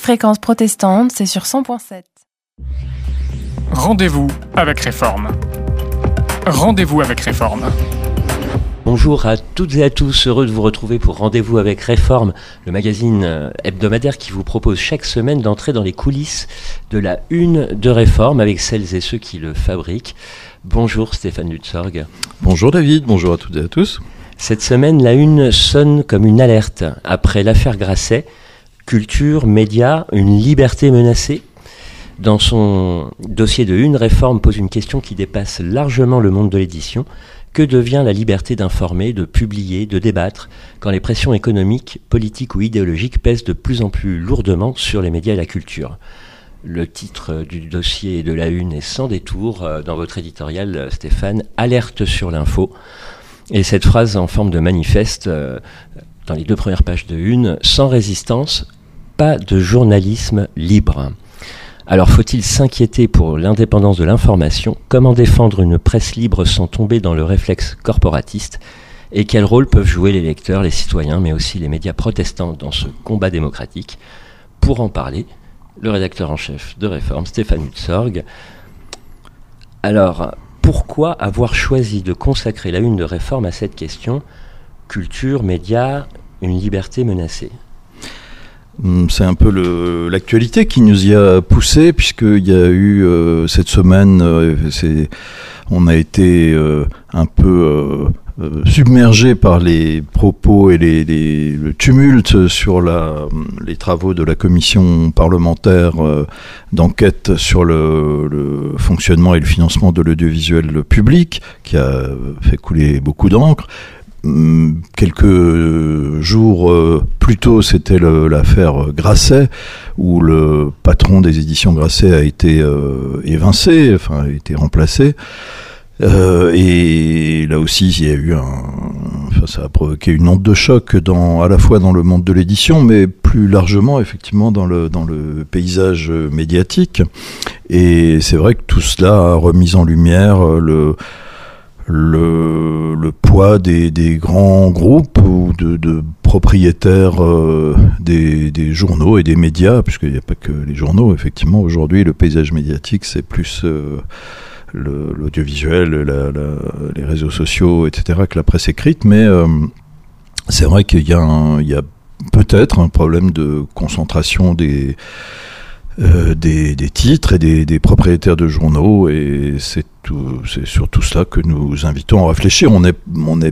Fréquence protestante, c'est sur 100.7. Rendez-vous avec Réforme. Rendez-vous avec Réforme. Bonjour à toutes et à tous, heureux de vous retrouver pour Rendez-vous avec Réforme, le magazine hebdomadaire qui vous propose chaque semaine d'entrer dans les coulisses de la une de Réforme avec celles et ceux qui le fabriquent. Bonjour Stéphane Lutzorg. Bonjour David, bonjour à toutes et à tous. Cette semaine, la une sonne comme une alerte. Après l'affaire Grasset, culture, médias, une liberté menacée. Dans son dossier de une, Réforme pose une question qui dépasse largement le monde de l'édition. Que devient la liberté d'informer, de publier, de débattre, quand les pressions économiques, politiques ou idéologiques pèsent de plus en plus lourdement sur les médias et la culture ? Le titre du dossier de la une est sans détour. Dans votre éditorial, Stéphane, alerte sur l'info. Et cette phrase en forme de manifeste, dans les deux premières pages de une, sans résistance, pas de journalisme libre. Alors faut-il s'inquiéter pour l'indépendance de l'information ? Comment défendre une presse libre sans tomber dans le réflexe corporatiste ? Et quel rôle peuvent jouer les lecteurs, les citoyens, mais aussi les médias protestants dans ce combat démocratique ? Pour en parler, le rédacteur en chef de Réforme, Stéphane Lutzorg. Alors, pourquoi avoir choisi de consacrer la une de Réforme à cette question ? Culture, médias, une liberté menacée ? C'est un peu l'actualité qui nous y a poussé, puisqu'il y a eu cette semaine, on a été un peu submergé par les propos et le tumulte sur les travaux de la commission parlementaire d'enquête sur le fonctionnement et le financement de l'audiovisuel public, qui a fait couler beaucoup d'encre. Quelques jours plus tôt, c'était l'affaire Grasset, où le patron des éditions Grasset a été évincé, enfin a été remplacé. Et là aussi, il y a eu ça a provoqué une onde de choc à la fois dans le monde de l'édition, mais plus largement, effectivement, dans le paysage médiatique. Et c'est vrai que tout cela a remis en lumière le poids des grands groupes ou de propriétaires des journaux et des médias, puisqu'il n'y a pas que les journaux. Effectivement, aujourd'hui, le paysage médiatique, c'est plus l'audiovisuel, les réseaux sociaux, etc., que la presse écrite. Mais c'est vrai qu'il y a peut-être un problème de concentration des titres et des propriétaires de journaux, et c'est sur tout cela que nous invitons à réfléchir. On est